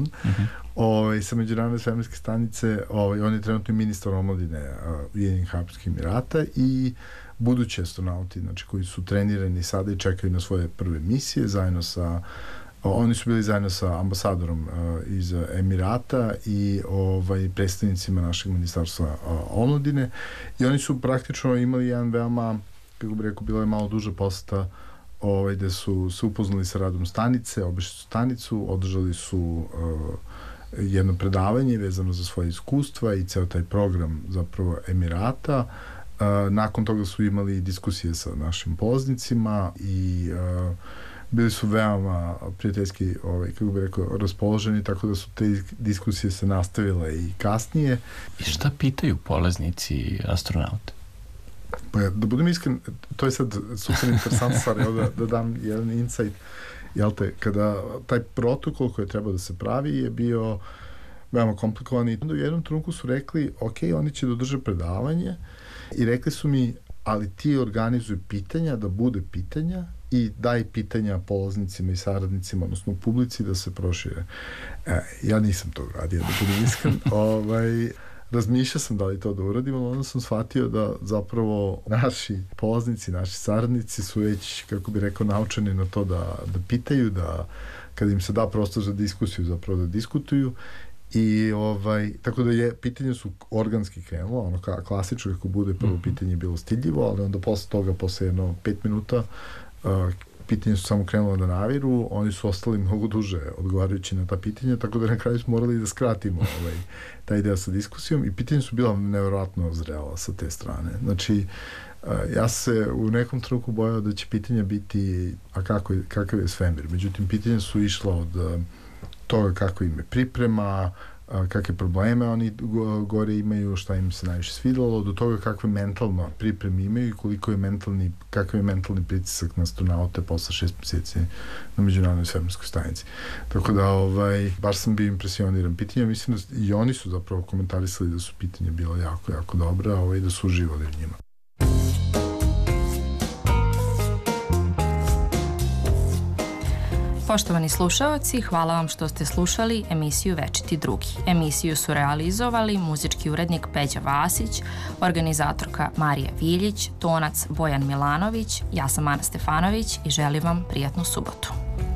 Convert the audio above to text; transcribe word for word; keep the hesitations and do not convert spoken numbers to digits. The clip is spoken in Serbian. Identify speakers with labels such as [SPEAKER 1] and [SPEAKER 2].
[SPEAKER 1] uh-huh.
[SPEAKER 2] ovaj, sa Međunarodne svemirske stanice. Ovaj, on je trenutno ministar omladine Ujedinjenih Arapskih Emirata i budući astronauti, znači koji su trenirani sada i čekaju na svoje prve misije zajedno sa oni su bili zajedno sa ambasadorom uh, iz Emirata i ovaj, predstavnicima našeg ministarstva uh, omladine i oni su praktično imali jedan veoma, kako bi rekao, bila je malo duža poseta ovaj, gde su se upoznali sa radom stanice, obišli su stanicu, održali su uh, jedno predavanje vezano za svoje iskustva i ceo taj program zapravo Emirata. Uh, nakon toga su imali diskusije sa našim polaznicima i uh, bili su veoma prijateljski, ovaj, kako bih rekao, raspoloženi, tako da su te diskusije se nastavile i kasnije.
[SPEAKER 1] I šta pitaju polaznici astronaute?
[SPEAKER 2] Pa da budem iskren, to je sad super interesantna stvar, evo da, da dam jedan insight, jel te, kada taj protokol koji je trebao da se pravi je bio veoma komplikovan i u jednom trenutku su rekli, ok, oni će da održe predavanje i rekli su mi, ali ti organizuj pitanja, da bude pitanja i daj pitanja polaznicima i saradnicima, odnosno publici da se prošire. E, ja nisam to uradio, da budem iskren. ovaj, razmišljao sam da li to da uradim, ali onda sam shvatio da zapravo naši polaznici, naši saradnici su već, kako bi rekao, naučeni na to da, da pitaju, da kad im se da prostor za diskusiju, zapravo da diskutuju. I ovaj, tako da je, pitanje su organski krenulo, ono ka, klasično kako bude prvo mm-hmm. pitanje bilo stidljivo, ali onda posle toga, posle jedno pet minuta, uh, pitanje su samo krenula da naviru, oni su ostali mnogo duže odgovarajući na ta pitanja, tako da na kraju smo morali da skratimo ovaj, taj deo sa diskusijom i pitanje su bila nevjerojatno zrela sa te strane. Znači, uh, ja se u nekom trenutku bojao da će pitanja biti, a kako je, kakav je svemir, međutim, pitanja su išla od uh, toga kako im je priprema, kakve probleme oni gore imaju, šta im se najviše svidalo, do toga kakve mentalno pripreme imaju i koliko je mentalni, kakav je mentalni pritisak na astronaute posle šest meseci na Međunarodnoj svemirskoj stanici. Tako da, ovaj, baš sam bio impresioniran pitanja, mislim da i oni su zapravo komentarisali da su pitanja bila jako, jako dobra, ovaj, da su uživali u njima.
[SPEAKER 3] Poštovani slušaoci, hvala vam što ste slušali emisiju Večiti drugi. Emisiju su realizovali muzički urednik Peđa Vasić, organizatorka Marija Viljić, tonac Bojan Milanović, ja sam Ana Stefanović i želim vam prijatnu subotu.